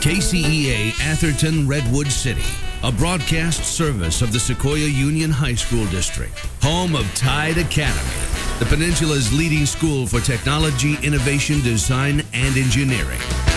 KCEA Atherton Redwood City, a broadcast service of the Sequoia Union High School District, home of Tide Academy, the Peninsula's leading school for technology, innovation, design, and engineering.